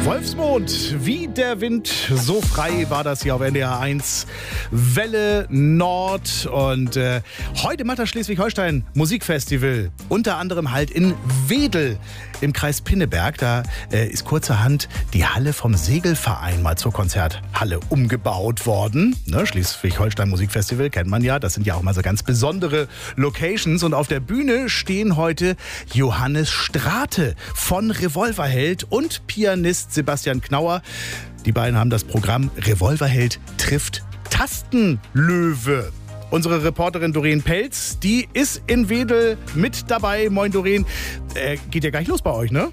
Wolfsmond, wie der Wind, so frei war das hier auf NDR 1, Welle Nord. Und heute macht das Schleswig-Holstein Musikfestival, unter anderem halt in Wedel im Kreis Pinneberg. Da ist kurzerhand die Halle vom Segelverein mal zur Konzerthalle umgebaut worden. Ne, Schleswig-Holstein Musikfestival kennt man ja, das sind ja auch mal so ganz besondere Locations. Und auf der Bühne stehen heute Johannes Strate von Revolverheld und Pianist Sebastian Knauer. Die beiden haben das Programm Revolverheld trifft Tastenlöwe. Unsere Reporterin Doreen Pelz, die ist in Wedel mit dabei. Moin Doreen, geht ja gleich los bei euch, ne?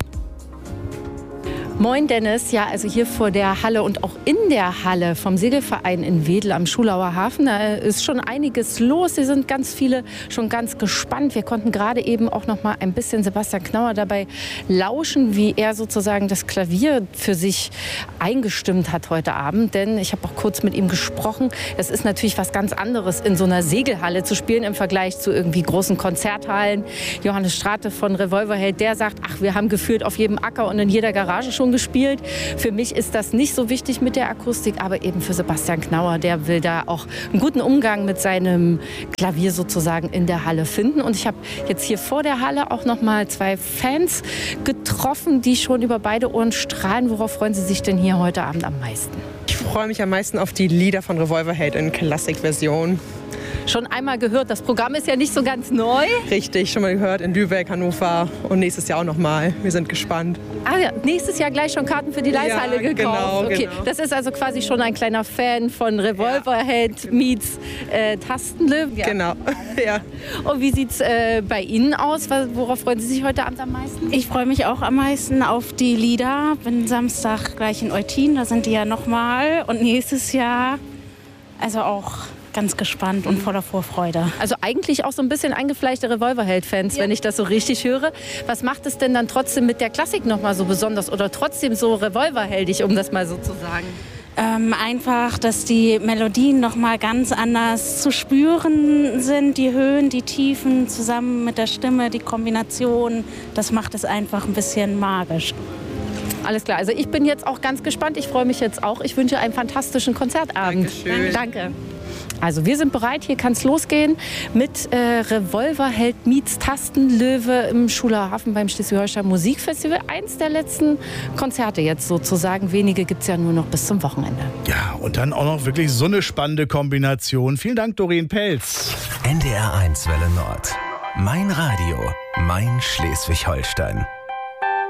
Moin Dennis, ja, also hier vor der Halle und auch in der Halle vom Segelverein in Wedel am Schulauer Hafen, da ist schon einiges los. Hier sind ganz viele schon ganz gespannt. Wir konnten gerade eben auch noch mal ein bisschen Sebastian Knauer dabei lauschen, wie er sozusagen das Klavier für sich eingestimmt hat heute Abend. Denn ich habe auch kurz mit ihm gesprochen. Es ist natürlich was ganz anderes, in so einer Segelhalle zu spielen im Vergleich zu irgendwie großen Konzerthallen. Johannes Strate von Revolverheld, der sagt, ach, wir haben gefühlt auf jedem Acker und in jeder Garage schon gespielt. Für mich ist das nicht so wichtig mit der Akustik, aber eben für Sebastian Knauer, der will da auch einen guten Umgang mit seinem Klavier sozusagen in der Halle finden. Und ich habe jetzt hier vor der Halle auch noch mal zwei Fans getroffen, die schon über beide Ohren strahlen. Worauf freuen Sie sich denn hier heute Abend am meisten? Ich freue mich am meisten auf die Lieder von Revolverheld in Klassikversion. Schon einmal gehört, das Programm ist ja nicht so ganz neu. Richtig, schon mal gehört in Lübeck, Hannover und nächstes Jahr auch noch mal. Wir sind gespannt. Ah ja, nächstes Jahr gleich schon Karten für die Leishalle gekauft. Genau, okay. genau. Das ist also quasi schon ein kleiner Fan von Revolverheld meets Tastenlöwe. Ja. Genau, ja. Und wie sieht es bei Ihnen aus? Worauf freuen Sie sich heute Abend am meisten? Ich freue mich auch am meisten auf die Lieder. Bin Samstag gleich in Eutin, da sind die ja nochmal. Und nächstes Jahr, also auch ganz gespannt und voller Vorfreude. Also eigentlich auch so ein bisschen eingefleischte Revolverheld-Fans, wenn ich das so richtig höre. Was macht es denn dann trotzdem mit der Klassik noch mal so besonders oder trotzdem so revolverheldig, um das mal so zu sagen? Einfach, dass die Melodien noch mal ganz anders zu spüren sind. Die Höhen, die Tiefen zusammen mit der Stimme, die Kombination, das macht es einfach ein bisschen magisch. Alles klar, also ich bin jetzt auch ganz gespannt. Ich freue mich jetzt auch. Ich wünsche einen fantastischen Konzertabend. Dankeschön. Danke. Also wir sind bereit, hier kann es losgehen mit Revolverheld meets Tastenlöwe im Schulauer Hafen beim Schleswig-Holstein Musikfestival. Eins der letzten Konzerte jetzt sozusagen. Wenige gibt es ja nur noch bis zum Wochenende. Ja, und dann auch noch wirklich so eine spannende Kombination. Vielen Dank, Doreen Pelz. NDR 1 Welle Nord. Mein Radio, mein Schleswig-Holstein.